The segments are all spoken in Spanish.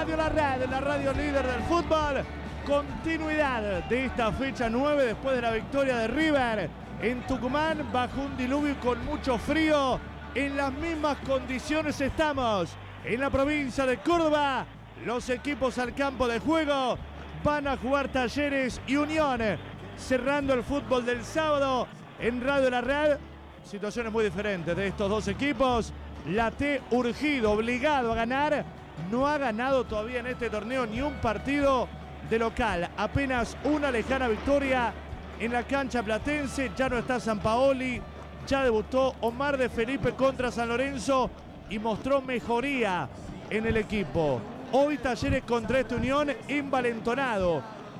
Radio La Red, la radio líder del fútbol. Continuidad de esta fecha 9 después de la victoria de River en Tucumán bajo un diluvio con mucho frío. En las mismas condiciones estamos en la provincia de Córdoba. Los equipos al campo de juego van a jugar Talleres y Unión. Cerrando el fútbol del sábado en Radio La Red. Situaciones muy diferentes de estos dos equipos. La T urgido, obligado a ganar. No ha ganado todavía en este torneo ni un partido de local. Apenas una lejana victoria en la cancha platense. Ya no está Sampaoli. Ya debutó Omar de Felipe contra San Lorenzo y mostró mejoría en el equipo. Hoy Talleres contra esta Unión envalentonado.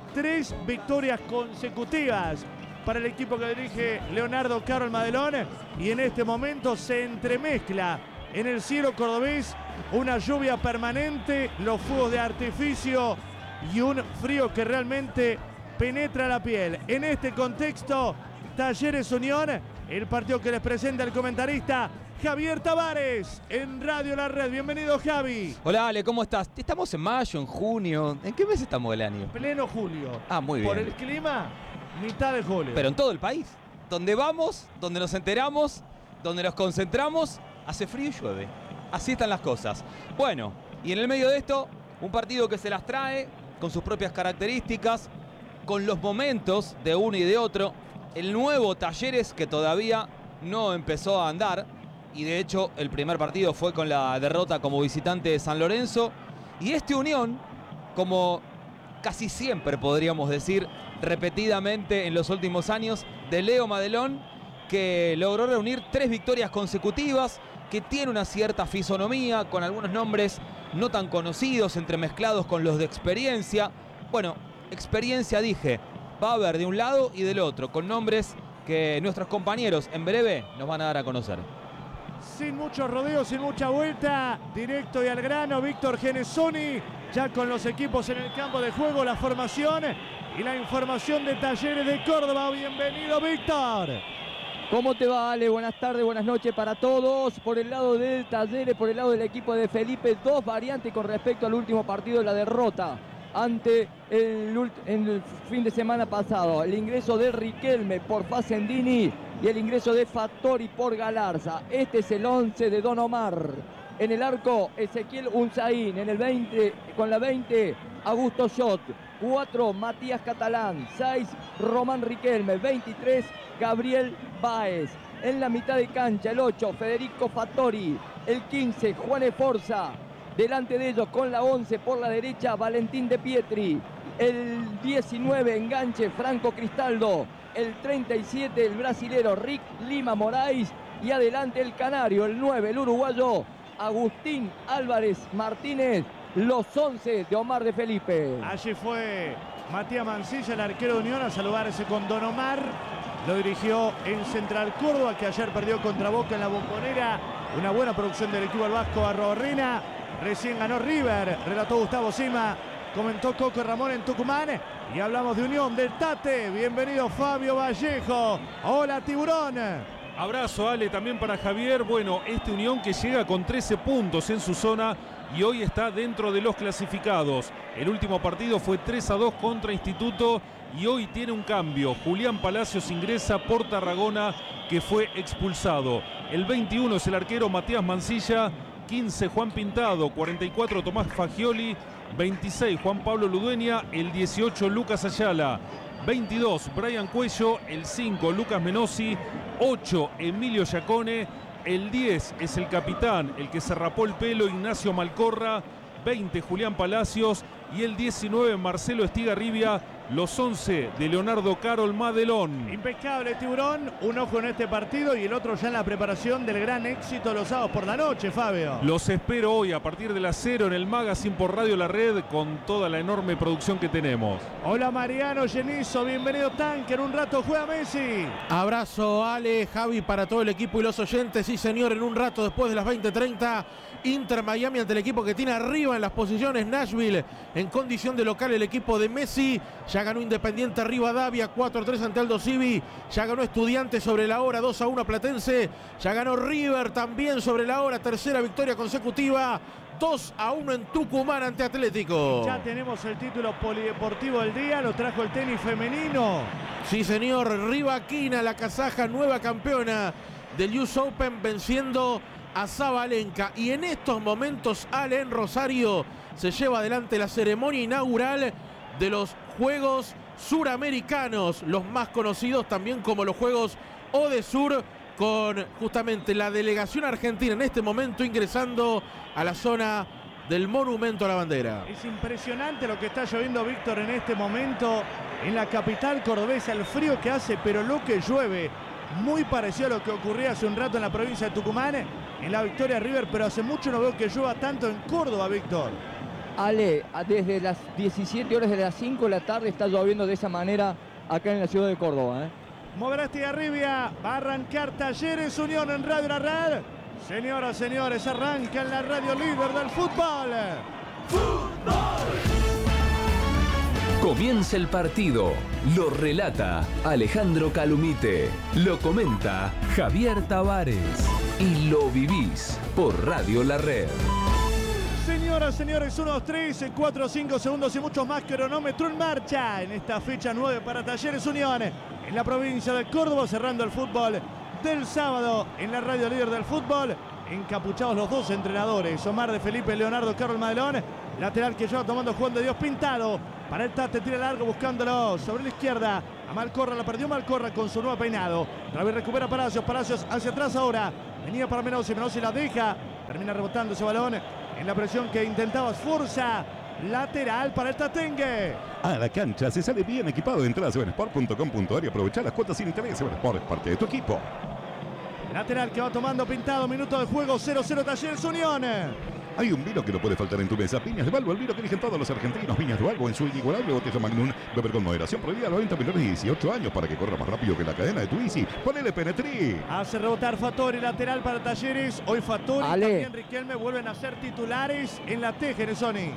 3 victorias consecutivas para el equipo que dirige Leonardo Caro Madelón. Y en este momento se entremezcla en el cielo cordobés una lluvia permanente, los fuegos de artificio y un frío que realmente penetra la piel. En este contexto, Talleres Unión, el partido que les presenta el comentarista Javier Tavares en Radio La Red. Bienvenido, Javi. Hola, Ale, ¿cómo estás? ¿Estamos en mayo, en junio? ¿En qué mes estamos del año? Pleno julio. Ah, muy bien. Por el clima, mitad de julio. Pero en todo el país. Donde vamos, donde nos enteramos, donde nos concentramos, hace frío y llueve. Así están las cosas. Bueno, y en el medio de esto, un partido que se las trae con sus propias características, con los momentos de uno y de otro. El nuevo Talleres que todavía no empezó a andar. Y de hecho el primer partido fue con la derrota como visitante de San Lorenzo. Y este Unión, como casi siempre podríamos decir, repetidamente en los últimos años, de Leo Madelón, que logró reunir 3 victorias consecutivas, que tiene una cierta fisonomía, con algunos nombres no tan conocidos, entremezclados con los de experiencia. Bueno, experiencia dije, va a haber de un lado y del otro, con nombres que nuestros compañeros en breve nos van a dar a conocer. Sin muchos rodeos, sin mucha vuelta, directo y al grano, Víctor Genesoni, ya con los equipos en el campo de juego, la formación y la información de Talleres de Córdoba. Bienvenido, Víctor. ¿Cómo te va, Ale? Buenas tardes, buenas noches para todos. Por el lado del Talleres, por el lado del equipo de Felipe, 2 variantes con respecto al último partido de la derrota ante el fin de semana pasado. El ingreso de Riquelme por Facendini y el ingreso de Fattori por Galarza. Este es el 11 de Don Omar. En el arco, Ezequiel Unzaín. En el 20, con la 20, Augusto Schott. 4, Matías Catalán. 6, Román Riquelme. 23, Gabriel Báez. En la mitad de cancha, el 8, Federico Fattori. El 15, Juan Esforza. Delante de ellos, con la 11 por la derecha, Valentín de Pietri. El 19, enganche, Franco Cristaldo. El 37, el brasilero Rick Lima Moraes. Y adelante el canario, el 9, el uruguayo Agustín Álvarez Martínez. Los 11 de Omar de Felipe. Allí fue Matías Mancilla, el arquero de Unión, a saludarse con Don Omar. Lo dirigió en Central Córdoba, que ayer perdió contra Boca en la Bombonera. Una buena producción del equipo del Vasco Arrobarrena. Recién ganó River, relató Gustavo Sima, comentó Coco Ramón en Tucumán. Y hablamos de Unión, del Tate. Bienvenido, Fabio Vallejo. Hola, Tiburón. Abrazo, Ale, también para Javier. Bueno, este Unión que llega con 13 puntos en su zona y hoy está dentro de los clasificados. El último partido fue 3-2 contra Instituto y hoy tiene un cambio. Julián Palacios ingresa por Tarragona, que fue expulsado. El 21 es el arquero Matías Mancilla. 15, Juan Pintado. 44, Tomás Fagioli. 26, Juan Pablo Ludueña. El 18, Lucas Ayala. 22, Brian Cuello. El 5, Lucas Menossi. 8, Emilio Giacone. El 10 es el capitán, el que se rapó el pelo, Ignacio Malcorra. 20, Julián Palacios. Y el 19, Marcelo Estigarribia. Los 11 de Leonardo Caro Madelón. Impecable, Tiburón. Un ojo en este partido y el otro ya en la preparación del gran éxito los sábados por la noche, Fabio. Los espero hoy a partir de las 0 en el Magazine por Radio La Red con toda la enorme producción que tenemos. Hola, Mariano Genizo. Bienvenido, Tanque. En un rato juega Messi. Abrazo, Ale, Javi, para todo el equipo y los oyentes. Sí, señor, en un rato después de las 20:30, Inter Miami ante el equipo que tiene arriba en las posiciones Nashville. En condición de local el equipo de Messi. Ya ganó Independiente Rivadavia 4-3 ante Aldo Civi. Ya ganó Estudiantes sobre la hora 2-1 a Platense. Ya ganó River también sobre la hora. Tercera victoria consecutiva. 2-1 en Tucumán ante Atlético. Ya tenemos el título polideportivo del día. Lo trajo el tenis femenino. Sí, señor. Rivaquina, la kazaja, nueva campeona del US Open, venciendo a Zabalenka. Y en estos momentos, en Rosario, se lleva adelante la ceremonia inaugural de los Juegos Suramericanos, los más conocidos también como los Juegos Odesur, con justamente la delegación argentina en este momento ingresando a la zona del Monumento a la Bandera. Es impresionante lo que está lloviendo, Víctor, en este momento en la capital cordobesa. El frío que hace, pero lo que llueve, muy parecido a lo que ocurría hace un rato en la provincia de Tucumán, en la victoria de River, pero hace mucho no veo que llueva tanto en Córdoba, Víctor. Ale, desde las 17 horas de las 5 de la tarde está lloviendo de esa manera acá en la ciudad de Córdoba. Moverá Estigarribia, va a arrancar Talleres Unión en Radio La Red. Señoras, señores, arranca en la radio líder del fútbol. Comienza el partido, lo relata Alejandro Calumite, lo comenta Javier Tavares y lo vivís por Radio La Red. Señoras, señores, 1, 2, 3, 4, 5 segundos y muchos más. Cronómetro en marcha en esta fecha 9 para Talleres Unión en la provincia de Córdoba, cerrando el fútbol del sábado en la radio líder del fútbol. Encapuchados los dos entrenadores, Omar de Felipe, Leonardo Carlos Madelón. Lateral que lleva tomando Juan de Dios Pintado. Para el Tate, tira largo buscándolo sobre la izquierda. A Malcorra, la perdió Malcorra con su nuevo peinado. Otra vez recupera Palacios, Palacios hacia atrás ahora. Venía para Menossi, Menossi la deja. Termina rebotando ese balón en la presión que intentaba Sforza. Lateral para el Tatengue. A la cancha se sale bien equipado. Entra a sevensport.com.ar y aprovecha las cuotas sin interés. Sevensport es parte de tu equipo. Lateral que va tomando Pintado. Minuto de juego, 0-0 Talleres Unión. Hay un vino que no puede faltar en tu mesa. Viñas de Balbo, el vino que eligen todos los argentinos. Viñas de Balbo en su inigualable botella Magnum. Beber con moderación, prohibida a los 20 menores de 18 años para que corra más rápido que la cadena de tu Easy. Ponele Penetri. Hace rebotar Fattori, lateral para Talleres. Hoy Fattori y también Riquelme vuelven a ser titulares en la T, Genesoni.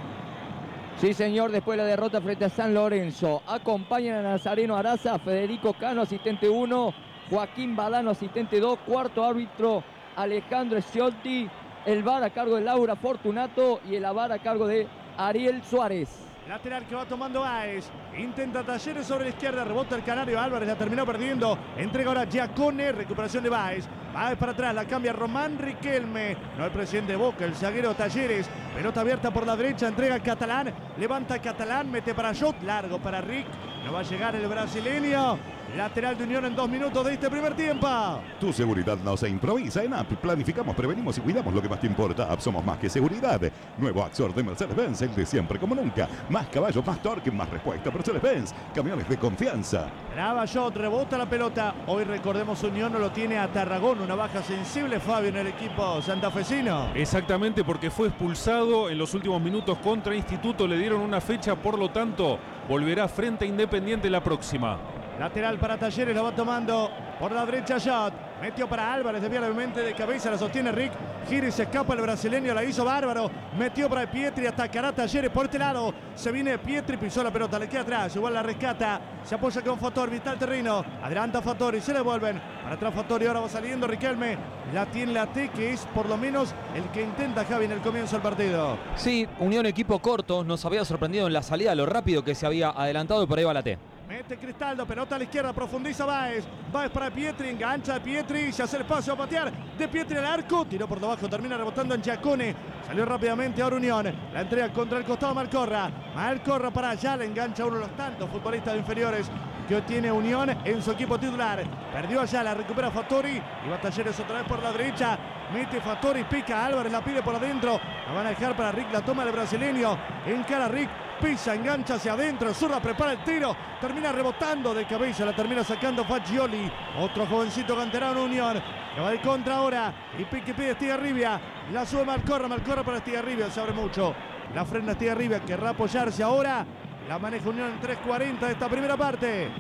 Sí, señor, después de la derrota frente a San Lorenzo. Acompañan a Nazareno Araza, Federico Cano, asistente 1, Joaquín Badano, asistente 2, cuarto árbitro Alejandro Sciolti. El VAR a cargo de Laura Fortunato y el VAR a cargo de Ariel Suárez. Lateral que va tomando Baez. Intenta Talleres sobre la izquierda. Rebota el Canario Álvarez. La terminó perdiendo. Entrega ahora Giacone. Recuperación de Baez. Baez para atrás. La cambia Román Riquelme. No el presidente de Boca. El zaguero Talleres. Pelota abierta por la derecha. Entrega Catalán. Levanta Catalán. Mete para Jot. Largo para Rick. No va a llegar el brasileño. Lateral de Unión en 2 minutos de este primer tiempo. Tu seguridad no se improvisa. En App planificamos, prevenimos y cuidamos lo que más te importa. App somos más que seguridad. Nuevo Axor de Mercedes-Benz, el de siempre como nunca. Más caballos, más torque, más respuesta. Mercedes-Benz, camiones de confianza. Traba Jot, rebota la pelota. Hoy recordemos, Unión no lo tiene a Tarragón. Una baja sensible, Fabio, en el equipo santafesino. Exactamente, porque fue expulsado en los últimos minutos contra Instituto. Le dieron una fecha, por lo tanto, volverá frente a Independiente la próxima. Lateral para Talleres, lo va tomando por la derecha Jot. Metió para Álvarez, desvía levemente de cabeza, la sostiene Rick. Gira y se escapa el brasileño, la hizo bárbaro. Metió para Pietri, atacará Talleres por este lado. Se viene Pietri, pisó la pelota, le queda atrás. Igual la rescata, se apoya con Fattori, vista el terreno. Adelanta Fattori, se le vuelven. Para atrás Fattori, ahora va saliendo Riquelme. La tiene la T, que es por lo menos el que intenta Javi en el comienzo del partido. Sí, Unión equipo corto. Nos había sorprendido en la salida lo rápido que se había adelantado y por ahí va la T. Mete Cristaldo, pelota a la izquierda, profundiza Baez. Baez para Pietri, engancha a Pietri, se hace el espacio a patear. De Pietri al arco, tiró por debajo, termina rebotando en Giacone. Salió rápidamente ahora Unión. La entrega contra el costado Malcorra. Malcorra para allá, le engancha uno de los tantos futbolistas de inferiores que tiene Unión en su equipo titular. Perdió allá, la recupera Fattori. Y va Talleres otra vez por la derecha. Mete Fattori, pica Álvarez, la pide por adentro. La van a dejar para Rick, la toma el brasileño. Encara Rick. Pisa, engancha hacia adentro, Zurda prepara el tiro, termina rebotando de cabeza, la termina sacando Fagioli, otro jovencito canterano Unión, que va de contra ahora, y pide Estigarribia, la sube Malcorra para Estigarribia, se abre mucho, la frena Estigarribia, querrá apoyarse ahora, la maneja Unión en 3:40 de esta primera parte.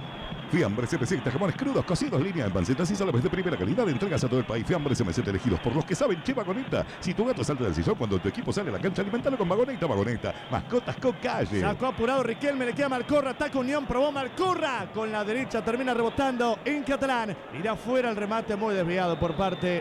Fiambres MZ, jamones crudos, cocidos, línea en pancetas y salves de primera calidad. Entregas a todo el país. Fiambres MZ elegidos por los que saben. Che, Vagoneta. Si tu gato salta del sillón cuando tu equipo sale a la cancha, alimentalo con Vagoneta. Vagoneta. Mascotas con calle. Sacó apurado Riquelme, le queda Malcorra, ataca Unión, probó Malcorra. Con la derecha termina rebotando en catalán. Irá fuera el remate muy desviado por parte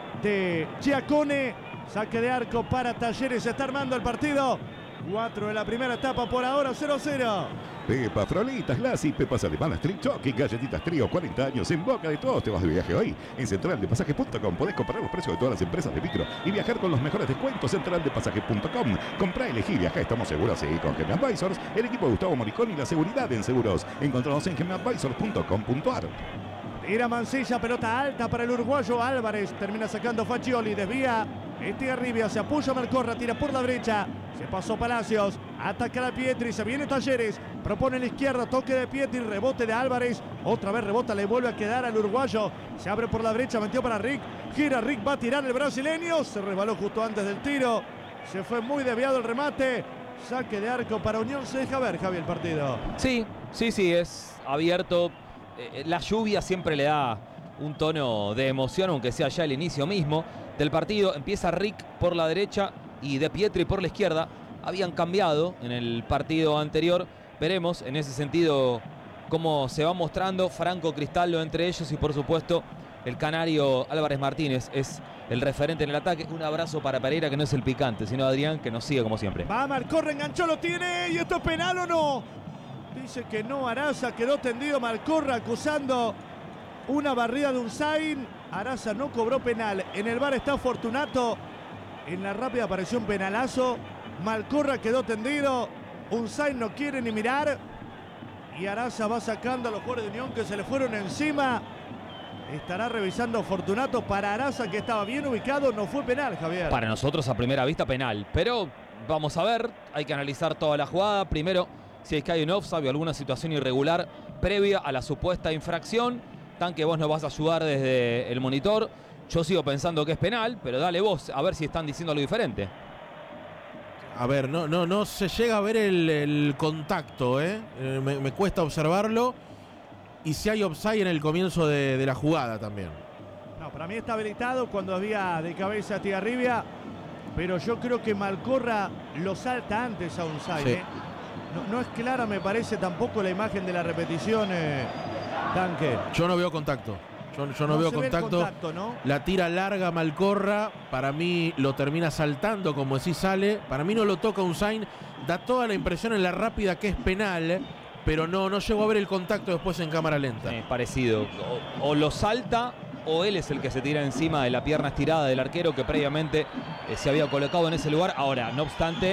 de Giacone. Saque de arco para Talleres. Se está armando el partido. 4 de la primera etapa por ahora, 0-0. Pepa, Frolitas, Lassi, Pepas Alemanas, Trick Choque, Galletitas Trío, 40 años en boca de todos. Te vas de viaje hoy. En centraldepasajes.com podés comparar los precios de todas las empresas de micro y viajar con los mejores descuentos. Centraldepasajes.com. Comprá, elegí, viaja, estamos seguros. Sí, con Gem Advisors, el equipo de Gustavo Moricón y la seguridad en seguros. Encontranos en gemadvisors.com.ar. Tira Mancilla, pelota alta para el uruguayo Álvarez. Termina sacando Faccioli, desvía Estigarribia, se apoya Malcorra, tira por la derecha. Se pasó Palacios, ataca a Pietri, se viene Talleres. Propone en la izquierda, toque de Pietri, rebote de Álvarez. Otra vez rebota, le vuelve a quedar al uruguayo. Se abre por la derecha, metió para Rick. Gira, Rick va a tirar el brasileño. Se resbaló justo antes del tiro. Se fue muy desviado el remate. Saque de arco para Unión. Se deja ver, Javi, el partido. Sí, es abierto. La lluvia siempre le da un tono de emoción, aunque sea ya el inicio mismo del partido. Empieza Rick por la derecha y De Pietri por la izquierda. Habían cambiado en el partido anterior. Veremos en ese sentido cómo se va mostrando Franco Cristaldo entre ellos y por supuesto el canario Álvarez Martínez es el referente en el ataque. Un abrazo para Pereira, que no es el picante, sino Adrián, que nos sigue como siempre. Va Malcorra, enganchó, lo tiene. ¿Y esto es penal o no? Dice que no, Araza quedó tendido. Malcorra acusando una barrida de Unzain. Araza no cobró penal. En el VAR está Fortunato. En la rápida apareció un penalazo. Malcorra quedó tendido. Unzain no quiere ni mirar. Y Araza va sacando a los jugadores de Unión que se le fueron encima. Estará revisando Fortunato. Para Araza, que estaba bien ubicado, no fue penal, Javier. Para nosotros a primera vista penal. Pero vamos a ver, hay que analizar toda la jugada. Primero, si es que hay un offside o alguna situación irregular previa a la supuesta infracción. Tanque, vos nos vas a ayudar desde el monitor. Yo sigo pensando que es penal, pero dale vos a ver si están diciendo algo diferente. A ver, no se llega a ver el contacto, ¿eh? Me cuesta observarlo. Y si hay offside en el comienzo de la jugada también. No, para mí está habilitado cuando había de cabeza a Estigarribia. Pero yo creo que Malcorra lo salta antes a Unzain, Sí. ¿eh? No es clara, me parece, tampoco la imagen de la repetición, Tanque. Yo no veo contacto. Yo no veo se ve el contacto. contacto, ¿no? La tira larga Malcorra. Para mí lo termina saltando como si sale. Para mí no lo toca Unzain. Da toda la impresión en la rápida que es penal. Pero no llegó a ver el contacto después en cámara lenta. Parecido. O lo salta o él es el que se tira encima de la pierna estirada del arquero que previamente se había colocado en ese lugar. Ahora, no obstante,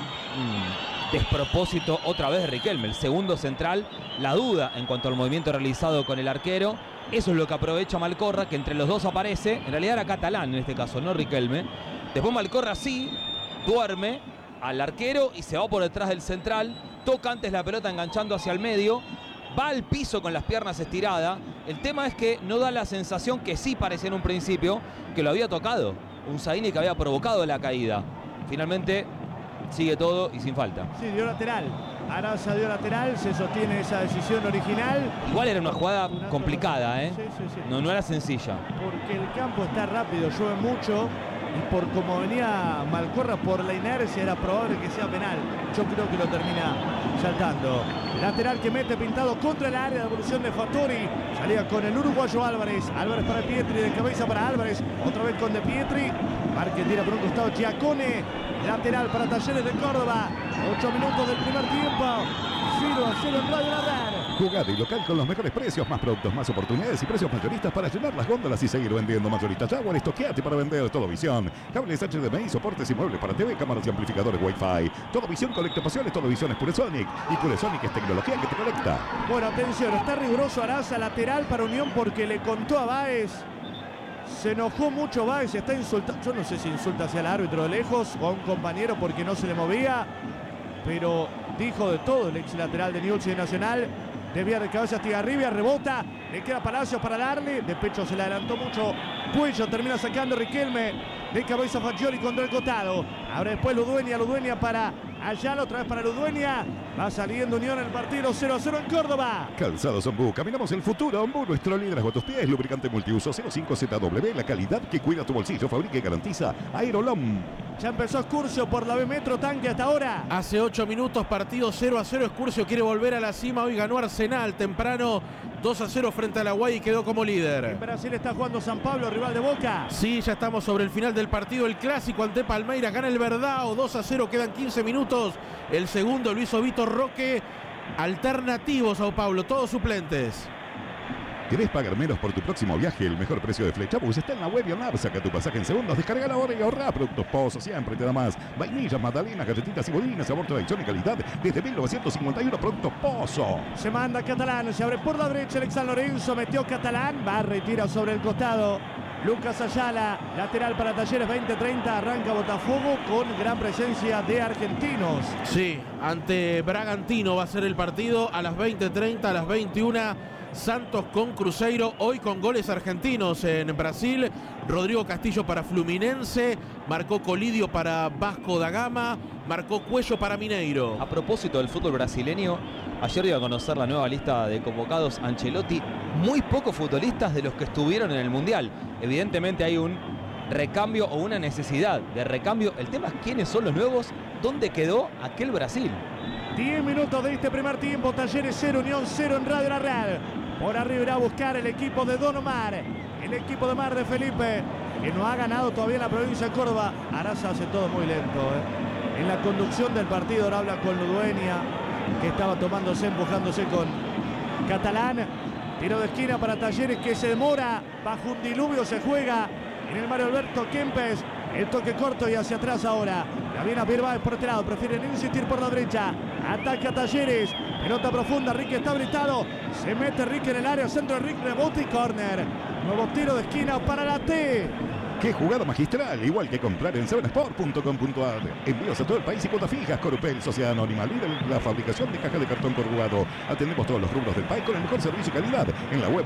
despropósito otra vez de Riquelme, el segundo central. La duda en cuanto al movimiento realizado con el arquero. Eso es lo que aprovecha Malcorra, que entre los dos aparece. En realidad era Catalán en este caso, no Riquelme. Después Malcorra sí duerme al arquero y se va por detrás del central. Toca antes la pelota enganchando hacia el medio. Va al piso con las piernas estiradas. El tema es que no da la sensación, que sí parecía en un principio, que lo había tocado Unzain y que había provocado la caída. Finalmente sigue todo y sin falta. Sí, dio lateral. Araza dio lateral, se sostiene esa decisión original. Igual era una jugada complicada, ¿eh? Sí. No era sencilla. Porque el campo está rápido, llueve mucho. Y por como venía Malcorra, por la inercia, era probable que sea penal. Yo creo que lo termina saltando. Lateral que mete pintado contra el área, de evolución de Fattori. Salía con el uruguayo Álvarez. Álvarez para Pietri, de cabeza para Álvarez. Otra vez con De Pietri. Marque tira por un costado Giacone. Lateral para Talleres de Córdoba. 8 minutos del primer tiempo. 0-0 en Radio Radar. Jugada y local con los mejores precios, más productos, más oportunidades y precios mayoristas para llenar las góndolas y seguir vendiendo mayoristas. Jaguar, estoqueate para vender todo visión. Cables HDMI, soportes y muebles para TV, cámaras y amplificadores Wi-Fi. Todo visión conecta pasiones, todo visión es Puresonic. Y Puresonic es tecnología que te conecta. Bueno, atención, está riguroso Araza, lateral para Unión porque le contó a Báez. Se enojó mucho Báez, está insultando. Yo no sé si insulta hacia el árbitro de lejos o a un compañero porque no se le movía. Pero dijo de todo el ex lateral de Newell's y de Nacional. Desvía de cabeza Estigarribia, rebota. Le queda Palacios para darle. De pecho se le adelantó mucho. Puello termina sacando Riquelme. De cabeza Faccioli contra el costado. Ahora después Ludueña para Ayala otra vez para Ludueña. Va saliendo Unión el partido 0-0 en Córdoba. Calzados Ombú, caminamos el futuro. Ombú, nuestro liderazgo a tus pies. Lubricante multiuso 05ZW, la calidad que cuida tu bolsillo. Fabrica y garantiza Aerolom. Ya empezó Excursio por la B Metro, Tanque hasta ahora. Hace 8 minutos, partido 0-0. Excursio quiere volver a la cima. Hoy ganó Arsenal temprano 2-0 frente a la Guay y quedó como líder. En Brasil está jugando San Pablo, rival de Boca. Sí, ya estamos sobre el final del partido. El clásico ante Palmeiras, gana el Verdao 2-0, quedan 15 minutos. El segundo lo hizo Vitor Roque. Alternativo Sao Paulo, todos suplentes. ¿Querés pagar menos por tu próximo viaje? El mejor precio de Flechabus está en la web y en la app. Saca tu pasaje en segundos, descarga la hora y ahorra. Productos Pozo siempre te da más. Vainillas, magdalenas, galletitas y budines, sabor, tradición y calidad. Desde 1951, Productos Pozo. Se manda Catalán, se abre por la derecha el San Lorenzo, metió Catalán, va, retira sobre el costado. Lucas Ayala, lateral para Talleres 20-30, arranca Botafogo con gran presencia de argentinos. Sí, ante Bragantino va a ser el partido a las 20:30, a las 21. Santos con Cruzeiro, hoy con goles argentinos en Brasil. Rodrigo Castillo para Fluminense, marcó Colidio para Vasco da Gama, marcó Cuello para Mineiro. A propósito del fútbol brasileño, ayer dio a conocer la nueva lista de convocados Ancelotti. Muy pocos futbolistas de los que estuvieron en el Mundial. Evidentemente hay un recambio o una necesidad de recambio. El tema es quiénes son los nuevos, dónde quedó aquel Brasil. 10 minutos de este primer tiempo, Talleres 0, Unión 0 en Radio La Real. Por arriba irá a buscar el equipo de Don Omar, el equipo de Mar de Felipe, que no ha ganado todavía en la provincia de Córdoba. Araza hace todo muy lento. En la conducción del partido ahora habla con Ludueña, que estaba tomándose, empujándose con Catalán. Tiro de esquina para Talleres que se demora, bajo un diluvio se juega en el Mario Alberto Kempes. El toque corto y hacia atrás ahora. La viene a Pirbaez por este lado. Prefieren insistir por la derecha. Ataca Talleres. Pelota profunda. Ricky está habilitado. Se mete Ricky en el área. Centro de Rick. Rebote y córner. Nuevo tiro de esquina para la T. ¡Qué jugada magistral! Igual que comprar en 7sport.com.ar. Envíos a todo el país y cuotas fijas. Corupel, Sociedad Anónima, líder en la fabricación de cajas de cartón corrugado. Atendemos todos los rubros del país con el mejor servicio y calidad. En la web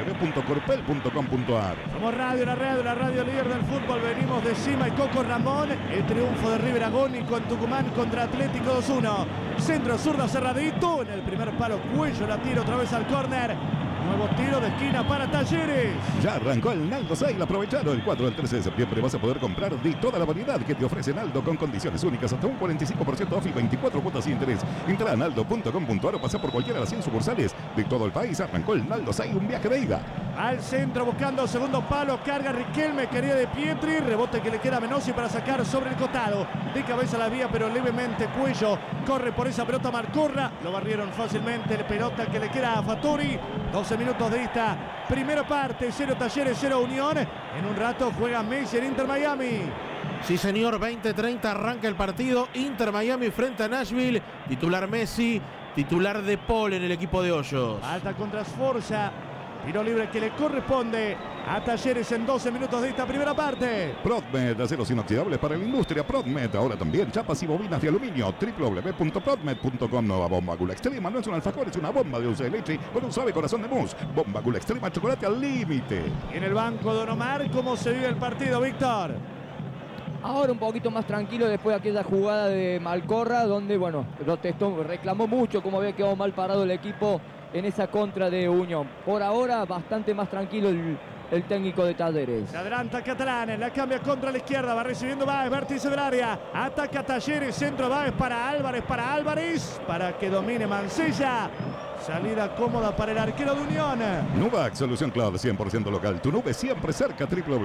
www.corupel.com.ar. Somos Radio La radio líder del fútbol. Venimos de Cima y Coco Ramón. El triunfo de River Agónico en Tucumán contra Atlético 2-1. Centro zurda cerradito. En el primer palo Cuello la tira otra vez al córner. Nuevo tiro de esquina para Talleres. Ya arrancó el Naldo Sale. Aprovechalo. El 4 al 13 de septiembre vas a poder comprar de toda la variedad que te ofrece Naldo con condiciones únicas. Hasta un 45% off y 24 cuotas sin interés. Entra a naldo.com.ar o pasa por cualquiera de las 100 sucursales de todo el país. Arrancó el Naldo Sale, un viaje de ida. Al centro buscando segundo palo. Carga Riquelme. Quería de Pietri. Rebote que le queda a Menossi para sacar sobre el costado. De cabeza la vía, pero levemente Cuello corre por esa pelota. Marcorra. Lo barrieron fácilmente. La pelota que le queda a Fattori. 12 minutos de esta primera parte. 0 Talleres, 0 Unión. En un rato juega Messi en Inter Miami. Sí, señor, 20:30 arranca el partido. Inter Miami frente a Nashville. Titular Messi, titular De Paul en el equipo de Hoyos. Alta contra Sforza. Tiro libre que le corresponde a Talleres en 12 minutos de esta primera parte. Prodmed, aceros inoxidables para la industria. Prodmed, ahora también chapas y bobinas de aluminio. www.prodmed.com. Nueva bomba Gula Extrema. No es un alfajor, es una bomba de dulce de leche con un suave corazón de mousse. Bomba Gula Extrema, chocolate al límite. En el banco Don Omar, ¿cómo se vive el partido, Víctor? Ahora un poquito más tranquilo después de aquella jugada de Malcorra, donde, bueno, protestó, reclamó mucho cómo había quedado mal parado el equipo en esa contra de Unión. Por ahora, bastante más tranquilo el técnico de Talleres. Se adelanta Catalán, la cambia contra la izquierda, va recibiendo Báez, vértice del área, ataca Talleres, centro Báez para Álvarez, para que domine Mancilla. Salida cómoda para el arquero de Unión. Nuvac, solución cloud 100% local. Tu nube siempre cerca.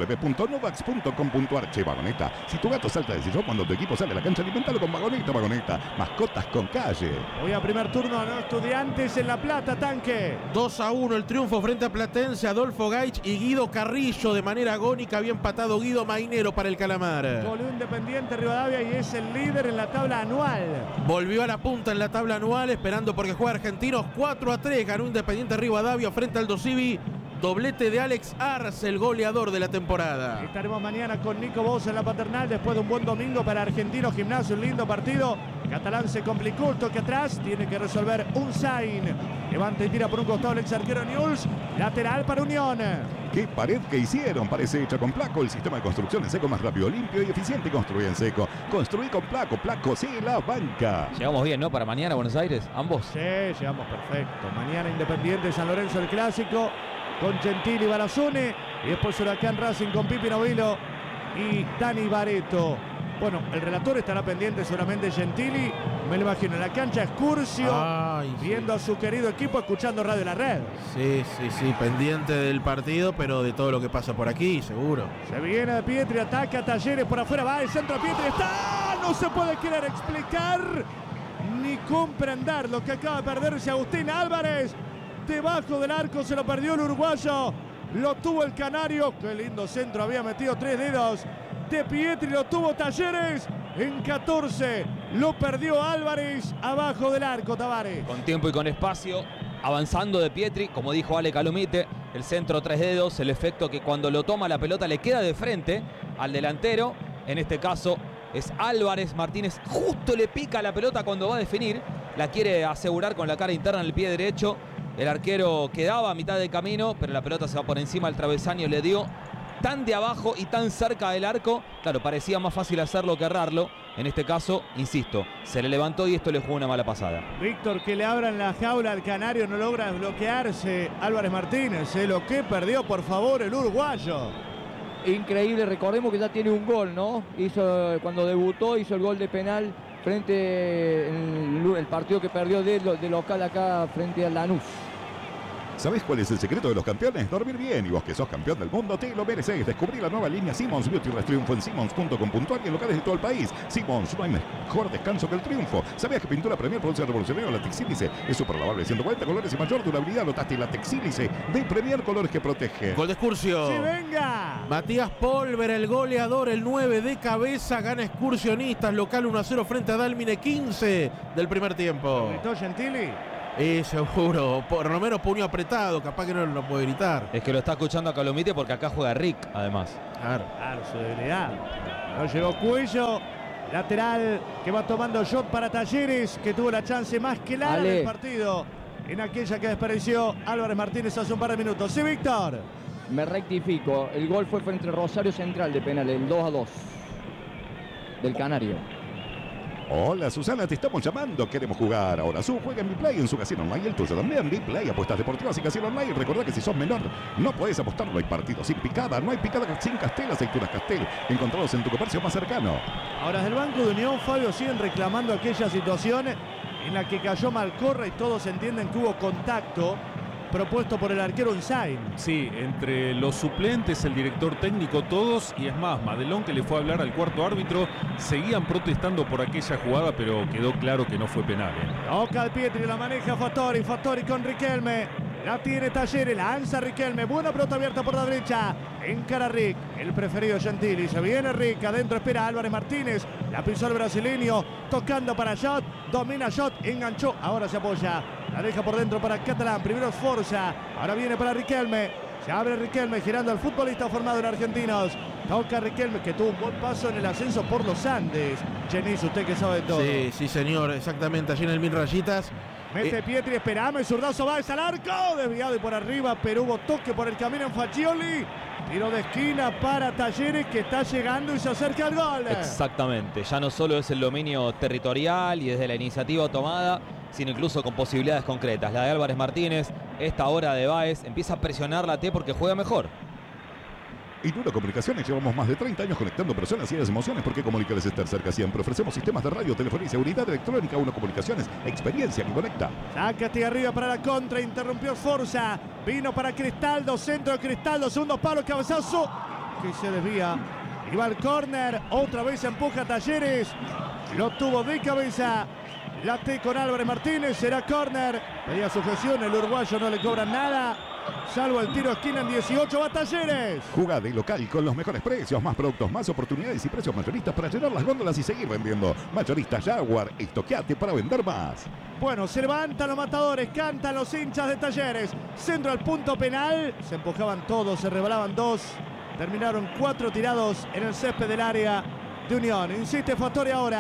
www.nuvax.com.ar. Che, Vagoneta, si tu gato salta de sillón cuando tu equipo sale a la cancha, alimentalo con Vagoneta. Mascotas con calle. Hoy a primer turno, ¿no? Estudiantes en La Plata, Tanque. 2-1 el triunfo frente a Platense. Adolfo Gaich y Guido Carrillo de manera agónica. Había empatado Guido Mainero para el Calamar. Goleó Independiente Rivadavia y es el líder en la tabla anual. Volvió a la punta en la tabla anual, esperando porque juega Argentinos. 4-3 ganó Independiente Rivadavia frente al Dosivi. Doblete de Alex Arce, el goleador de la temporada. Estaremos mañana con Nico Bosa en la Paternal después de un buen domingo para Argentinos Gimnasio. Un lindo partido Catalán se complicó, el toque atrás, tiene que resolver Unzain. Levanta y tira por un costado el ex arquero Newell's. Lateral para Unión. Qué pared que hicieron, parece hecha con Placo. El sistema de construcción en seco más rápido, limpio y eficiente. Construye en seco. Construí con Placo. Placo, sí, la banca. Llegamos bien, ¿no? Para mañana, Buenos Aires, ambos. Sí, llegamos perfecto. Mañana Independiente San Lorenzo, el clásico, con Gentili y Barazone. Y después Huracán Racing con Pipi Novilo y Dani Barreto. Bueno, el relator estará pendiente seguramente Gentili. Me lo imagino en la cancha Excursio, viendo a su querido equipo, escuchando Radio La Red. Sí, pendiente del partido, pero de todo lo que pasa por aquí, seguro. Se viene de Pietri, ataca Talleres por afuera, va el centro de Pietri, está, no se puede querer explicar ni comprender lo que acaba de perderse Agustín Álvarez. Debajo del arco se lo perdió el uruguayo, lo tuvo el canario, qué lindo centro, había metido 3 dedos. De Pietri lo tuvo Talleres en 14, lo perdió Álvarez abajo del arco, Tavares. Con tiempo y con espacio, avanzando de Pietri, como dijo Ale Calumite, el centro 3 dedos, el efecto que cuando lo toma la pelota le queda de frente al delantero, en este caso es Álvarez Martínez, justo le pica la pelota cuando va a definir, la quiere asegurar con la cara interna en el pie derecho, el arquero quedaba a mitad de camino, pero la pelota se va por encima, el travesaño le dio tan de abajo y tan cerca del arco, claro, parecía más fácil hacerlo que errarlo. En este caso, insisto, se le levantó y esto le jugó una mala pasada. Víctor, que le abran la jaula al canario, no logra desbloquearse Álvarez Martínez. Lo que perdió, por favor, el uruguayo. Increíble, recordemos que ya tiene un gol, ¿no? Cuando debutó, hizo el gol de penal frente el partido que perdió de local acá frente al Lanús. ¿Sabés cuál es el secreto de los campeones? Dormir bien. Y vos que sos campeón del mundo, te lo mereces. Descubrí la nueva línea Simmons Beauty Rest Triunfo en simmons.com.ar y en locales de todo el país. Simmons, no hay mejor descanso que el triunfo. ¿Sabías que Pintura Premier produce revolucionario la Texílice? Es súper lavable, 140 colores y mayor durabilidad. Notaste la Texílice de Premier, colores que protege. Gol de Excursio. ¡Sí, venga! Matías Pólvora, el goleador, el 9 de cabeza, gana Excursionistas, local 1-0 frente a Dálmine, 15 del primer tiempo. ¿Gritó Gentili? Seguro, por lo menos puño apretado, capaz que no lo puede gritar. Es que lo está escuchando a Calumite porque acá juega Rick, además. Claro, su debilidad. No llegó Cuello, lateral que va tomando shot para Talleres, que tuvo la chance más clara del partido en aquella que desperdició Álvarez Martínez hace un par de minutos. Sí, Víctor. Me rectifico, el gol fue frente a Rosario Central de penal, el 2-2 del Canario. Hola Susana, te estamos llamando, queremos jugar. Ahora su juega en Biplay en su casino online, el tuyo también. Biplay, apuestas deportivas y casino online. Recordá que si sos menor, no podés apostar, no hay partido sin picada, no hay picada sin Castel, aceitunas Castel. Encontrados en tu comercio más cercano. Ahora desde el Banco de Unión, Fabio, siguen reclamando aquella situación en la que cayó Malcorra y todos entienden que hubo contacto propuesto por el arquero Unzain. Sí, entre los suplentes, el director técnico, todos, y es más, Madelón, que le fue a hablar al cuarto árbitro, seguían protestando por aquella jugada, pero quedó claro que no fue penal. Toca al Pietri, la maneja Fattori con Riquelme. La tiene Talleres, lanza Riquelme, buena pelota abierta por la derecha. Encara Rick, el preferido Gentili. Se viene Rick, adentro espera Álvarez Martínez. La pisó el brasileño, tocando para Shot. Domina Shot, enganchó, ahora se apoya. La deja por dentro para Catalán, primero Sforza. Ahora viene para Riquelme. Se abre Riquelme, girando al futbolista formado en Argentinos. Toca Riquelme, que tuvo un buen paso en el ascenso por los Andes. Chenis, usted que sabe de todo. Sí, señor, exactamente, allí en el Mil Rayitas. Mete Pietri, esperame, zurdazo va al arco, desviado y por arriba, pero hubo toque por el camino en Faccioli. Tiro de esquina para Talleres, que está llegando y se acerca al gol. Exactamente, ya no solo es el dominio territorial y desde la iniciativa tomada, sino incluso con posibilidades concretas. La de Álvarez Martínez, esta hora de Báez, empieza a presionar la T porque juega mejor. Y Duro Comunicaciones, llevamos más de 30 años conectando personas y las emociones. Porque comunicarles estar cerca siempre. Ofrecemos sistemas de radio, telefonía y seguridad electrónica. Uno Comunicaciones, experiencia que conecta. Sácate arriba para la contra, interrumpió Sforza. Vino para Cristaldo, centro de Cristaldo, segundo palo, cabezazo, que se desvía. Y va al córner, otra vez empuja Talleres. Lo tuvo de cabeza. La T con Álvarez Martínez, será córner. Pedía sujeción, el uruguayo no le cobran nada. Salvo el tiro esquina en 18, va Talleres. Jugá de local con los mejores precios, más productos, más oportunidades y precios mayoristas para llenar las góndolas y seguir vendiendo. Mayoristas Jaguar, estoqueate para vender más. Bueno, se levantan los matadores, cantan los hinchas de Talleres. Centro al punto penal, se empujaban todos, se rebalaban dos. Terminaron 4 tirados en el césped del área de Unión. Insiste Fattori ahora.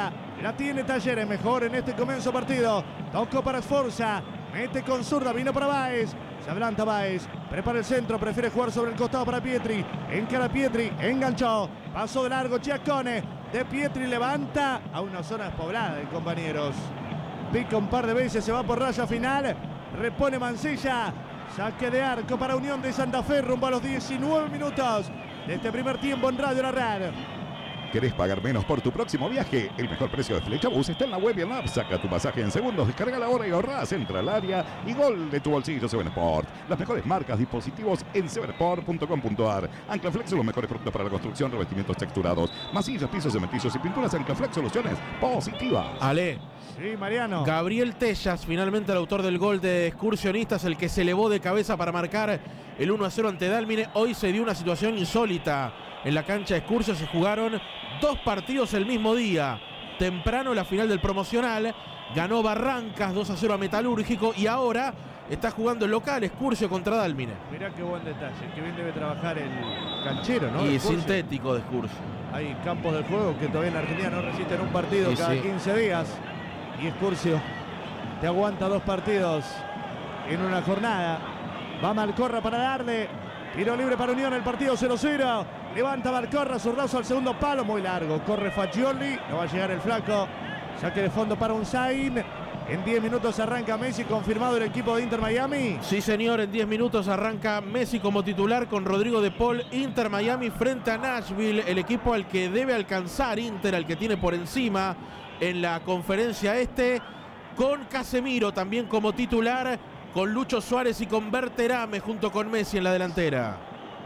La tiene Talleres, mejor en este comienzo partido. Tocó para Sforza. Mete con zurda, vino para Báez. Se adelanta Báez. Prepara el centro, prefiere jugar sobre el costado para Pietri. Encara Pietri, enganchó. Pasó de largo Giaccone. De Pietri levanta a una zona despoblada de compañeros. Pica un par de veces, se va por raya final. Repone Mancilla. Saque de arco para Unión de Santa Fe rumbo a los 19 minutos de este primer tiempo en Radio La Red. ¿Querés pagar menos por tu próximo viaje? El mejor precio de Flechabús está en la web y en la app. Saca tu pasaje en segundos, descarga la hora y ahorrás. Entra al área y gol de tu bolsillo. Seven Sport. Las mejores marcas, dispositivos en sevensport.com.ar. Anclaflex, los mejores productos para la construcción, revestimientos texturados, masillas, pisos cementicios y pinturas. Anclaflex, soluciones positivas. Ale. Sí, Mariano. Gabriel Tellas, finalmente el autor del gol de Excursionistas, el que se elevó de cabeza para marcar el 1-0 ante Dálmine. Hoy se dio una situación insólita. En la cancha de Excursio se jugaron 2 partidos el mismo día. Temprano la final del promocional, ganó Barrancas 2-0 a Metalúrgico y ahora está jugando el local Excursio contra Dálmine. Mirá qué buen detalle, qué bien debe trabajar el canchero, ¿no? Y Excursio. sintético de Excursio. Hay campos del juego que todavía en la Argentina no resisten un partido Sí, cada sí. 15 días. Y Excursio te aguanta 2 partidos en una jornada. Va Malcorra para darle. Tiro libre para Unión, el partido 0-0. Levanta Malcorra, zurdazo al segundo palo, muy largo. Corre Fagioli, no va a llegar el flaco. Saque de fondo para Unzain. En 10 minutos arranca Messi, confirmado el equipo de Inter Miami. Sí, señor, en 10 minutos arranca Messi como titular con Rodrigo de Paul. Inter Miami frente a Nashville, el equipo al que debe alcanzar Inter, al que tiene por encima en la conferencia este, con Casemiro también como titular, con Lucho Suárez y con Berterame junto con Messi en la delantera.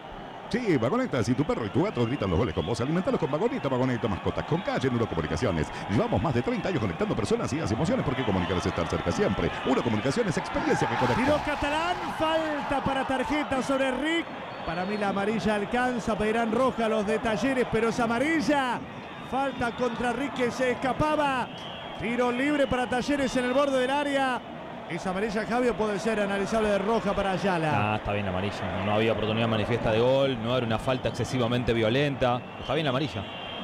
Sí, Vagoneta, si tu perro y tu gato gritan los goles con vos, alimentalos con Vagoneta, mascotas con calle en Uno Comunicaciones. Llevamos más de 30 años conectando personas y las emociones, porque comunicar es estar cerca siempre. Uno Comunicaciones, experiencia que conecta. Tiró Catalán, falta para tarjeta sobre Rick. Para mí la amarilla alcanza, pedirán roja los de Talleres, pero es amarilla. Falta contra Rick que se escapaba. Tiro libre para Talleres en el borde del área. Esa amarilla, Javier, puede ser analizable de roja para Ayala. Está bien la amarilla. No había oportunidad manifiesta de gol, no era una falta excesivamente violenta. Está bien la amarilla.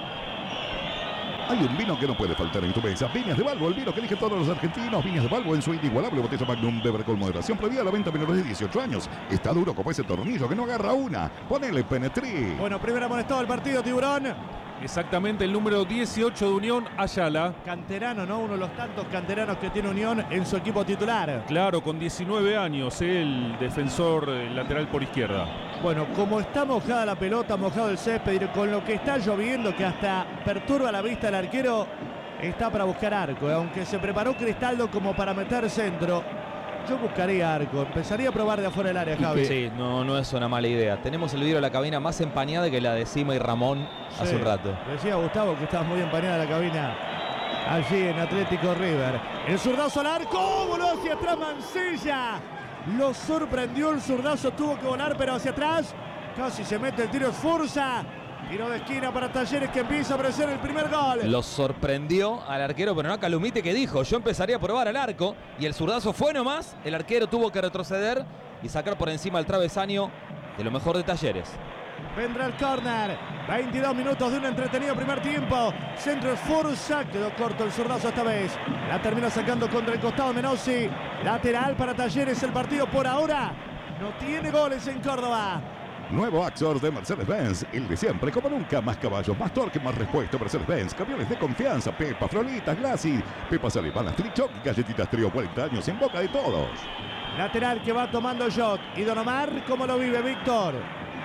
Hay un vino que no puede faltar en tu mesa. Viñas de Balbo, el vino que eligen todos los argentinos. Viñas de Balbo en su inigualable botella Magnum, beber con moderación. Prohibida la venta a menores de 18 años. Está duro como ese tornillo que no agarra una. Ponele Penetrí. Bueno, primero amonestado el partido, Tiburón. Exactamente, el número 18 de Unión, Ayala. Canterano, ¿no? Uno de los tantos canteranos que tiene Unión en su equipo titular. Claro, con 19 años, el defensor lateral por izquierda. Bueno, como está mojada la pelota, mojado el césped, y con lo que está lloviendo, que hasta perturba la vista del arquero, está para buscar arco. Aunque se preparó Cristaldo como para meter centro, yo buscaría arco. Empezaría a probar de afuera del área, Javi. Sí, no es una mala idea. Tenemos el vidrio de la cabina más empañada que la de Sima y Ramón hace un rato. Decía Gustavo que estaba muy empañada la cabina allí en Atlético River. El zurdazo al arco, voló hacia atrás Mancilla. Lo sorprendió el zurdazo, tuvo que volar, pero hacia atrás. Casi se mete el tiro Sforza. Tiro de esquina para Talleres, que empieza a aparecer el primer gol. Lo sorprendió al arquero, pero no a Calumite, que dijo: yo empezaría a probar al arco. Y el zurdazo fue nomás. El arquero tuvo que retroceder y sacar por encima el travesaño de lo mejor de Talleres. Vendrá el córner. 22 minutos de un entretenido primer tiempo. Centro Sforza. Quedó corto el zurdazo esta vez. La termina sacando contra el costado Menossi. Lateral para Talleres. El partido por ahora no tiene goles en Córdoba. Nuevo Axor de Mercedes-Benz, el de siempre como nunca. Más caballos, más torque, más respuesta. Mercedes-Benz, camiones de confianza. Pepa, Frolitas, Glassy, Pepas Alemanas, Trichoc, galletitas Trio, 40 años en boca de todos. Lateral que va tomando shot. Y Don Omar, ¿cómo lo vive, Víctor?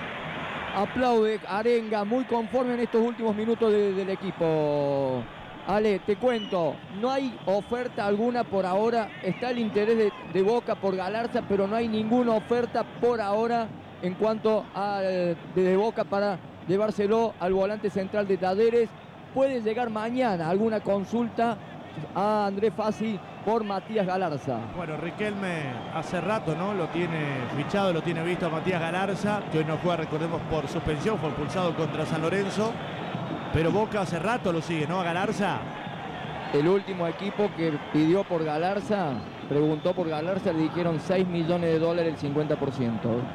Aplaude Arenga, muy conforme en estos últimos minutos del equipo. Ale, te cuento, no hay oferta alguna por ahora. Está el interés de Boca por Galarza, pero no hay ninguna oferta por ahora en cuanto a de Boca para llevárselo al volante central de Talleres. Puede llegar mañana alguna consulta a Andrés Fassi por Matías Galarza. Bueno, Riquelme hace rato, ¿no? Lo tiene fichado, lo tiene visto a Matías Galarza, que hoy no juega, recordemos, por suspensión, fue expulsado contra San Lorenzo. Pero Boca hace rato lo sigue, ¿no? A Galarza. El último equipo que pidió por Galarza, preguntó por Galarza, le dijeron $6 millones, el 50%.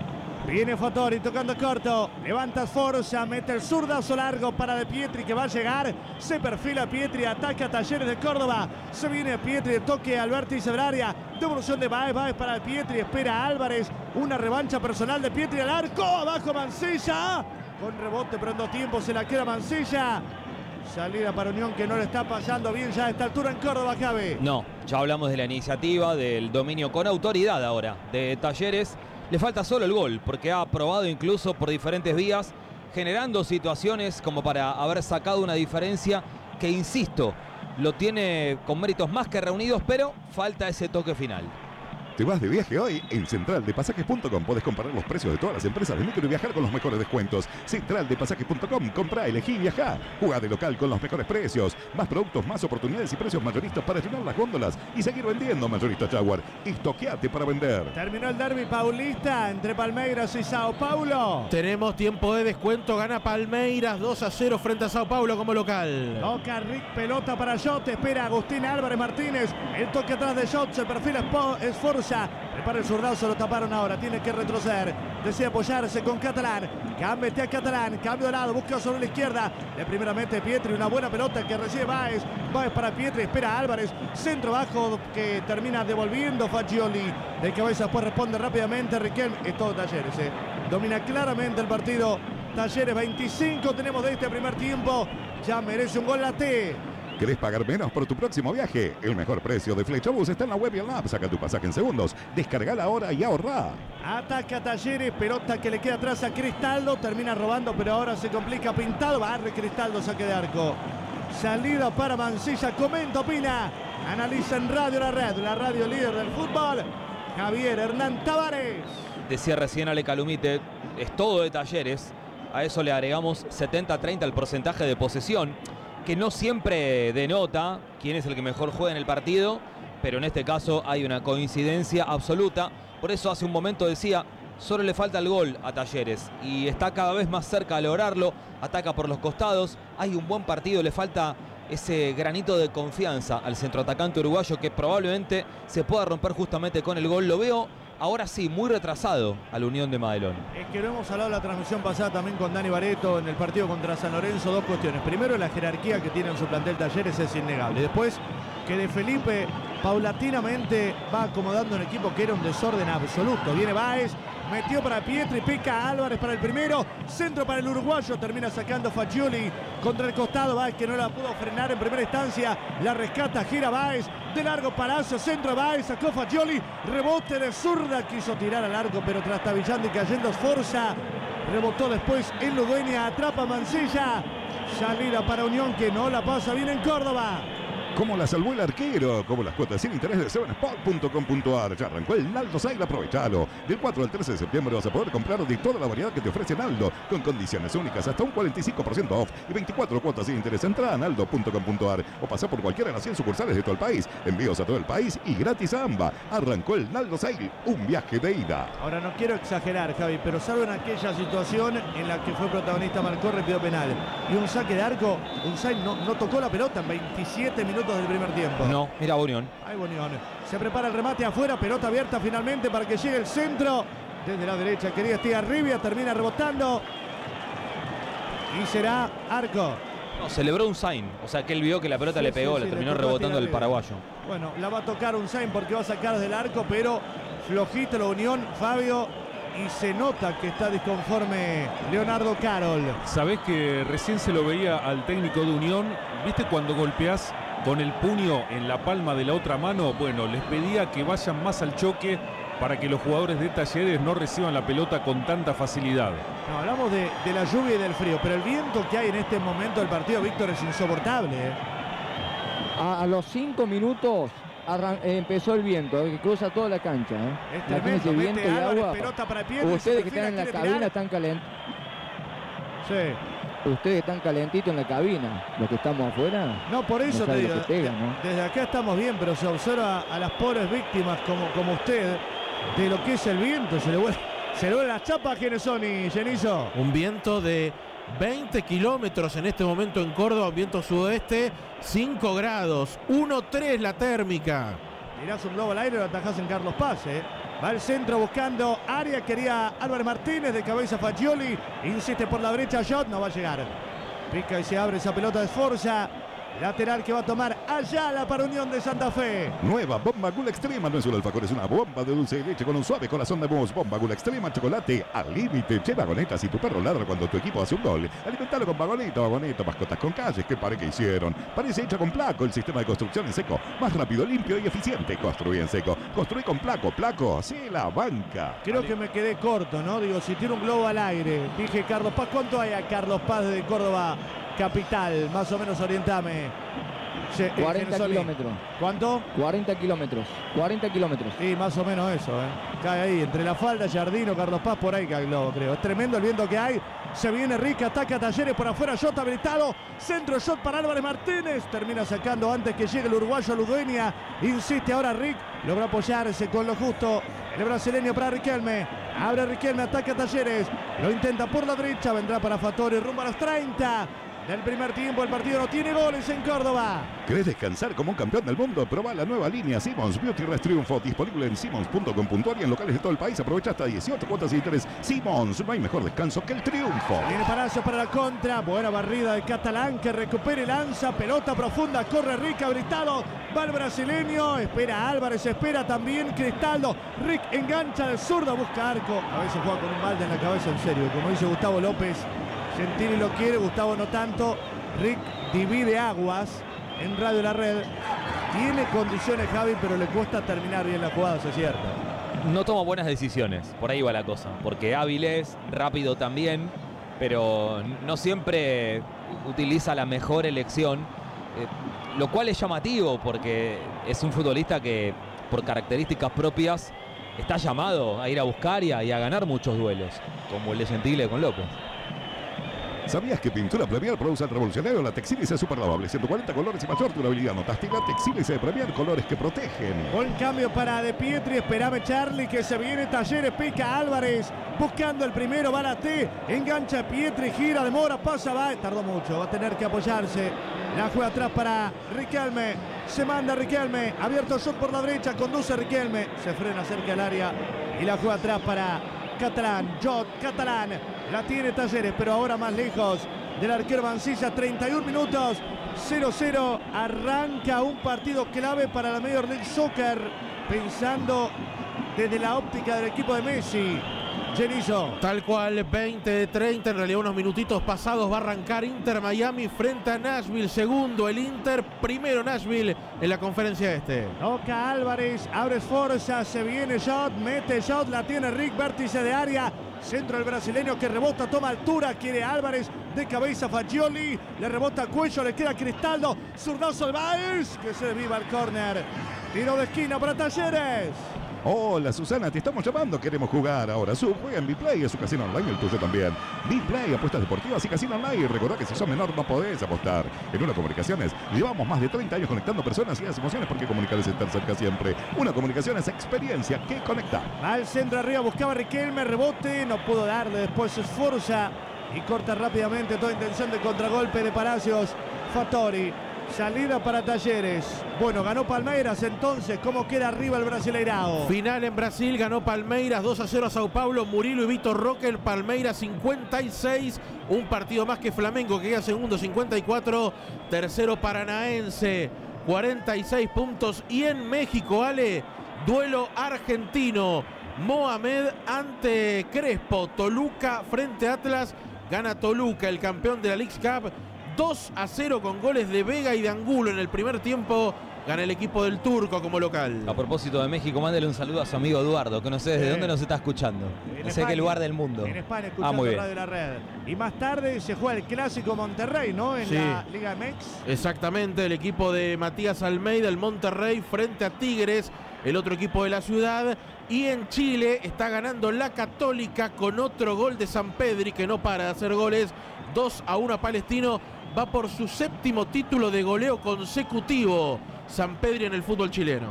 Viene Fattori tocando corto. Levanta Sforza, mete el zurdazo largo para De Pietri que va a llegar. Se perfila Pietri, ataca a Talleres de Córdoba. Se viene Pietri, toque al vértice del área. Devolución de Baez para De Pietri. Espera a Álvarez. Una revancha personal de Pietri al arco. Abajo Mancilla. Con rebote, pero en 2 tiempos se la queda Mancilla. Salida para Unión que no le está pasando bien ya a esta altura en Córdoba, Javi. No, ya hablamos de la iniciativa, del dominio con autoridad ahora de Talleres. Le falta solo el gol, porque ha probado incluso por diferentes vías, generando situaciones como para haber sacado una diferencia que, insisto, lo tiene con méritos más que reunidos, pero falta ese toque final. ¿Te vas de viaje hoy? En centraldepasajes.com podés comparar los precios de todas las empresas de micro y viajar con los mejores descuentos. Centraldepasajes.com, comprá, elegí y viajá. Jugá de local con los mejores precios. Más productos, más oportunidades y precios mayoristas para llenar las góndolas y seguir vendiendo, mayorista Jaguar. Estoqueate para vender. Terminó el derbi paulista entre Palmeiras y Sao Paulo. Tenemos tiempo de descuento. Gana Palmeiras 2-0 frente a Sao Paulo como local. Toca Rick, pelota para Jot. Espera Agustín Álvarez Martínez. El toque atrás de Jot. Se perfila Sforza. Prepara el zurdazo, lo taparon ahora. Tiene que retroceder. Desea apoyarse con Catalán. Cambia a Catalán. Cambio de lado. Busca sobre la izquierda. De primeramente Pietri. Una buena pelota que recibe Baez. Baez para Pietri. Espera a Álvarez. Centro bajo que termina devolviendo Fagioli. De cabeza después responde rápidamente Riquelme. Es todo Talleres. Domina claramente el partido. Talleres 25 tenemos de este primer tiempo. Ya merece un gol la T. ¿Querés pagar menos por tu próximo viaje? El mejor precio de Flechabús está en la web y en la app. Saca tu pasaje en segundos. Descargala ahora y ahorrá. Ataca Talleres, pelota que le queda atrás a Cristaldo. Termina robando, pero ahora se complica Pintado. Barre Cristaldo, saque de arco. Salida para Mancilla. Comenta, opina. Analiza en Radio La Red, la radio líder del fútbol. Javier Hernán Tavares. Decía recién Ale Calumite, es todo de Talleres. A eso le agregamos 70-30 el porcentaje de posesión, que no siempre denota quién es el que mejor juega en el partido, pero en este caso hay una coincidencia absoluta. Por eso hace un momento decía, solo le falta el gol a Talleres y está cada vez más cerca de lograrlo. Ataca por los costados, hay un buen partido, le falta ese granito de confianza al centroatacante uruguayo que probablemente se pueda romper justamente con el gol. Lo veo ahora sí, muy retrasado a la Unión de Madelón. Es que lo hemos hablado en la transmisión pasada también con Dani Barreto en el partido contra San Lorenzo. 2 cuestiones. Primero, la jerarquía que tiene en su plantel Talleres es innegable. Después, que de Felipe paulatinamente va acomodando un equipo que era un desorden absoluto. Viene Baez, metió para Pietri, pica Álvarez para el primero, centro para el uruguayo, termina sacando Fagioli contra el costado. Baez que no la pudo frenar en primera instancia, la rescata, gira Baez, de largo Palacio, centro de Baez, sacó Fagioli, rebote de zurda, quiso tirar al arco pero trastabillando y cayendo Sforza, rebotó después en Ludueña, atrapa Mancilla, salida para Unión que no la pasa bien en Córdoba. Como la salvó el arquero, como las cuotas sin interés de 7sport.com.ar. Ya arrancó el Naldo Sale, aprovechalo. Del 4 al 13 de septiembre vas a poder comprar de toda la variedad que te ofrece Naldo, con condiciones únicas, hasta un 45% off y 24 cuotas sin interés. Entra a naldo.com.ar o pasa por cualquiera de las 100 sucursales de todo el país. Envíos a todo el país y gratis a AMBA. Arrancó el Naldo Sale, un viaje de ida. Ahora no quiero exagerar, Javi, pero salvo en aquella situación en la que fue protagonista Malcorre y pidió penal. Y un saque de arco, Unzain no tocó la pelota en 27 minutos del primer tiempo. No, mira Unión. Ahí Unión. Se prepara el remate afuera, pelota abierta finalmente para que llegue el centro. Desde la derecha quería Estigarribia, termina rebotando. Y será arco. No, celebró Unzain, o sea que él vio que la pelota le pegó, le terminó rebotando el paraguayo. Bueno, la va a tocar Unzain porque va a sacar desde el arco, pero flojito la Unión, Fabio. Y se nota que está disconforme Leonardo Carol. Sabés que recién se lo veía al técnico de Unión. ¿Viste cuando golpeás con el puño en la palma de la otra mano? Bueno, les pedía que vayan más al choque para que los jugadores de Talleres no reciban la pelota con tanta facilidad. No, hablamos de la lluvia y del frío, pero el viento que hay en este momento del partido, Víctor, es insoportable. A los 5 minutos empezó el viento, que cruza toda la cancha. Es tremendo, viento y agua. Pelota para Pietri, ustedes que están en la cabina tirar. están calentitos. Sí. Ustedes están calentitos en la cabina, los que estamos afuera. No, por eso no te digo, pega, ¿no? Desde acá estamos bien, pero se observa a las pobres víctimas como usted de lo que es el viento. Se le vuelven las chapas, ¿quiénes son, y Genizo? Un viento de 20 kilómetros en este momento en Córdoba, viento sudoeste, 5 grados, 1,3 la térmica. Tirás un globo al aire y lo atajás en Carlos Paz, Va al centro buscando área. Quería Álvarez Martínez, de cabeza Fagioli. Insiste por la derecha Shot, no va a llegar. Pica y se abre esa pelota de Sforza. Lateral que va a tomar Ayala para Unión de Santa Fe. Nueva bomba Gula Extrema. No es un alfajor, es una bomba de dulce de leche con un suave corazón de mousse. Bomba Gula Extrema, chocolate al límite. Che, vagonetas, y tu perro ladra cuando tu equipo hace un gol. Alimentalo con vagoneta, vagoneta, mascotas con calles. ¿Qué pare que hicieron? Parece hecha con Placo, el sistema de construcción en seco. Más rápido, limpio y eficiente. Construye en seco. Construye con Placo. Placo, sí, la banca. Creo que me quedé corto, ¿no? Digo, si tiene un globo al aire. Dije Carlos Paz. ¿Cuánto hay a Carlos Paz de Córdoba capital? Más o menos orientame. 40 kilómetros. ¿Cuánto? 40 kilómetros. 40 kilómetros. Sí, más o menos eso, Cae ahí, entre La Falda, Jardino, Carlos Paz, por ahí cae el globo, creo. Es tremendo el viento que hay. Se viene Rick, ataca a Talleres por afuera, Shot habilitado. Centro Shot para Álvarez Martínez. Termina sacando antes que llegue el uruguayo Ludueña. Insiste ahora Rick. Logra apoyarse con lo justo. El brasileño para Riquelme. Abre Riquelme, ataca a Talleres. Lo intenta por la derecha. Vendrá para Fattori rumbo a los 30 del primer tiempo. El partido no tiene goles en Córdoba. ¿Querés descansar como un campeón del mundo? Probá la nueva línea Simons Beauty Rest Triunfo, disponible en simons.com.ar y en locales de todo el país. Aprovecha hasta 18 cuotas y interés. Simons, no hay mejor descanso que el triunfo. Viene Palacio para la contra. Buena barrida de Catalán que recupera y lanza. Pelota profunda. Corre Rick habilitado. Va el brasileño. Espera Álvarez. Espera también Cristaldo. Rick engancha de zurda. Busca arco. A veces juega con un balde en la cabeza, en serio. Como dice Gustavo López. Gentili lo quiere, Gustavo no tanto. Rick divide aguas en Radio La Red. Tiene condiciones Javi, pero le cuesta terminar bien la jugada, eso es cierto. No toma buenas decisiones, por ahí va la cosa. Porque hábil es, rápido también, pero no siempre utiliza la mejor elección. Lo cual es llamativo porque es un futbolista que por características propias está llamado a ir a buscar y a ganar muchos duelos, como el de Gentile con López. ¿Sabías que Pintura Premier produce el revolucionario la Texílice Super Lavable? 140 colores y mayor durabilidad. ¿Notaste? La Texílice Premier, colores que protegen. Buen cambio para De Pietri. Esperame Charlie que se viene Talleres. Pica Álvarez. Buscando el primero. Va la T. Engancha Pietri. Gira, demora, pasa, va. Tardó mucho. Va a tener que apoyarse. La juega atrás para Riquelme. Se manda Riquelme. Abierto shot por la derecha. Conduce Riquelme. Se frena cerca del área. Y la juega atrás para Catalán. Jot Catalán. La tiene Talleres, pero ahora más lejos del arquero Mancilla. 31 minutos. 0-0. Arranca un partido clave para la Major League Soccer. Pensando desde la óptica del equipo de Messi. Genizo. Tal cual, 20-30, en realidad unos minutitos pasados va a arrancar Inter Miami frente a Nashville. Segundo el Inter, primero Nashville en la conferencia este. Toca Álvarez, abre Sforza, se viene Shot, mete Shot, la tiene Rick, vértice de área. Centro del brasileño que rebota, toma altura, quiere Álvarez, de cabeza Fagioli, le rebota cuello, le queda Cristaldo, zurdazo de Baez, que se desviva el córner. Tiro de esquina para Talleres. Hola Susana, te estamos llamando, queremos jugar ahora. Juega en Biplay, es su casino online, el tuyo también. Biplay, apuestas deportivas y casino online. Recordá que si sos menor no podés apostar. En Una Comunicaciones llevamos más de 30 años conectando personas y las emociones, porque comunicar es estar cerca siempre. Una Comunicación es experiencia que conecta. Al centro arriba, buscaba Riquelme, rebote, no pudo darle, después se esforza y corta rápidamente toda intención de contragolpe de Palacios. Fattori. Salida para Talleres. Bueno, ganó Palmeiras entonces. ¿Cómo queda arriba el Brasileirao? Final en Brasil, ganó Palmeiras 2-0 a Sao Paulo. Murilo y Vitor Roque, el Palmeiras 56. Un partido más que Flamengo, que queda segundo, 54. Tercero Paranaense, 46 puntos. Y en México, Ale, duelo argentino. Mohamed ante Crespo. Toluca frente a Atlas. Gana Toluca, el campeón de la Leagues Cup. 2-0 con goles de Vega y de Angulo en el primer tiempo. Gana el equipo del Turco como local. A propósito de México, mándale un saludo a su amigo Eduardo, que no sé desde dónde nos está escuchando. No sé qué lugar del mundo. En España, escuchando Radio La Red. Y más tarde se juega el clásico Monterrey, ¿no? En la Liga MX. Exactamente, el equipo de Matías Almeida, el Monterrey, frente a Tigres, el otro equipo de la ciudad. Y en Chile está ganando la Católica con otro gol de Sampedri, que no para de hacer goles. 2-1 a Palestino. Va por su séptimo título de goleo consecutivo, Sampedri, en el fútbol chileno.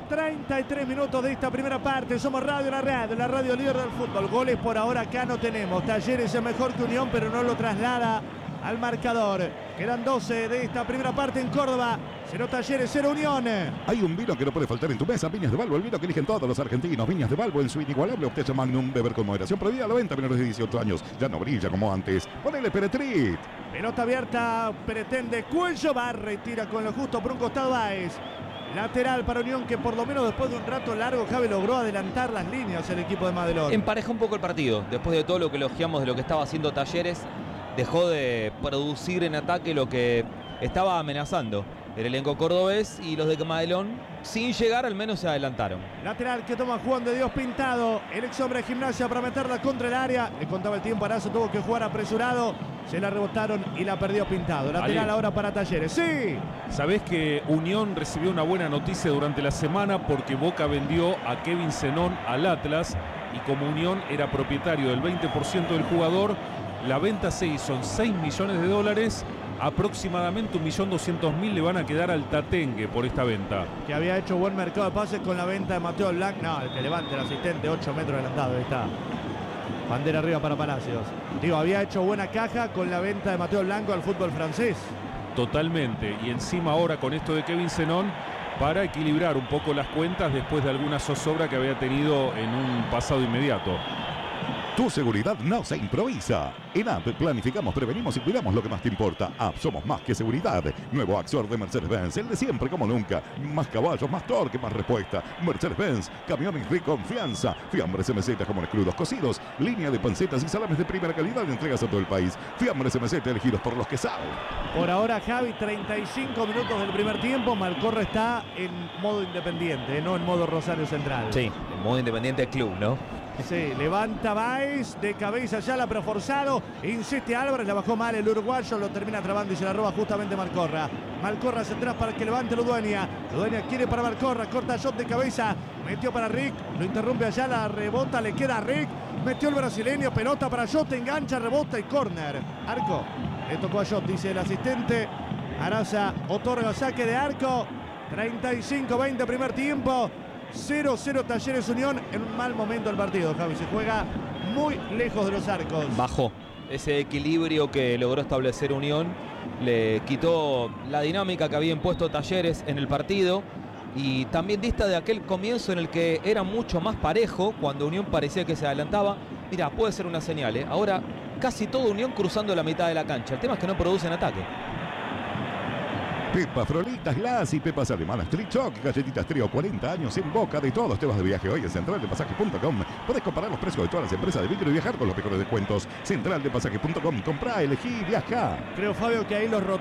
33 minutos de esta primera parte. Somos Radio La Red, la radio líder del fútbol. Goles por ahora acá no tenemos. Talleres es mejor que Unión, pero no lo traslada al marcador. Quedan 12 de esta primera parte en Córdoba. 0 Talleres, 0 Unión. Hay un vino que no puede faltar en tu mesa. Viñas de Balbo, el vino que eligen todos los argentinos. Viñas de Balbo en su inigualable Obtecha Magnum. Beber con moderación. Prohibida la venta a menores de 18 años. Ya no brilla como antes. Ponele Peretrit. Pelota abierta, pretende Cuello, va, retira con lo justo por un costado Báez. Lateral para Unión, que por lo menos después de un rato largo, Javi, logró adelantar las líneas el equipo de Madelón. Empareja un poco el partido. Después de todo lo que elogiamos de lo que estaba haciendo Talleres, dejó de producir en ataque lo que estaba amenazando el elenco cordobés, y los de Madelón, sin llegar, al menos se adelantaron. Lateral que toma Juan de Dios Pintado, el ex hombre de Gimnasia, para meterla contra el área. Le contaba el tiempo, Arazo tuvo que jugar apresurado, se la rebotaron y la perdió Pintado. Lateral ahora para Talleres. Sí. Sabés que Unión recibió una buena noticia durante la semana, porque Boca vendió a Kevin Zenón al Atlas, y como Unión era propietario del 20% del jugador, la venta se hizo en $6 millones. Aproximadamente 1.200.000 le van a quedar al Tatengue por esta venta. Que había hecho buen mercado de pases con la venta de Mateo Blanc. No, el que levante el asistente, 8 metros adelantado. Ahí está. Bandera arriba para Palacios. Digo, había hecho buena caja con la venta de Mateo Blanco al fútbol francés. Totalmente. Y encima ahora con esto de Kevin Zenón, para equilibrar un poco las cuentas después de alguna zozobra que había tenido en un pasado inmediato. Tu seguridad no se improvisa. En App planificamos, prevenimos y cuidamos lo que más te importa. App, somos más que seguridad. Nuevo Axor de Mercedes-Benz, el de siempre como nunca. Más caballos, más torque, más respuesta. Mercedes-Benz, camiones de confianza. Fiambres MZ, jamones crudos cocidos. Línea de pancetas y salames de primera calidad de entregas a todo el país. Fiambres MZ, elegidos por los que saben. Por ahora, Javi, 35 minutos del primer tiempo. Malcorra está en modo independiente, no en modo Rosario Central. Sí, en modo independiente club, ¿no? Sí, levanta Báez de cabeza Ayala, pero forzado. Insiste Álvarez, la bajó mal el uruguayo, lo termina trabando y se la roba justamente Malcorra. Malcorra hacia atrás para que levante Ludueña. Ludueña quiere para Malcorra, corta shot de cabeza, metió para Rick, lo interrumpe Ayala, rebota, le queda a Rick, metió el brasileño, pelota para Shot, engancha, rebota y córner. Arco, le tocó a Shot, dice el asistente. Araza otorga saque de arco. 35-20 primer tiempo. 0-0 Talleres Unión, en un mal momento el partido, Javi. Se juega muy lejos de los arcos. Bajó ese equilibrio que logró establecer Unión, le quitó la dinámica que había impuesto Talleres en el partido, y también dista de aquel comienzo en el que era mucho más parejo, cuando Unión parecía que se adelantaba. Mira, puede ser una señal, ¿eh? Ahora casi todo Unión cruzando la mitad de la cancha. El tema es que no producen ataque. Pepas Frolitas Glass y Pepas Alemanas Trichoc, galletitas Trio, 40 años en boca de todos. Te vas de viaje hoy en centraldepasajes.com. Podés comparar los precios de todas las empresas de vidrio y viajar con los mejores descuentos. Centraldepasajes.com. Comprá, elegí, viajá. Creo, Fabio, que ahí los